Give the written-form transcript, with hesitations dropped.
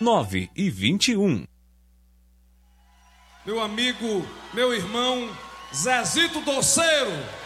9 e 21. Meu amigo, meu irmão, Zezito Doceiro.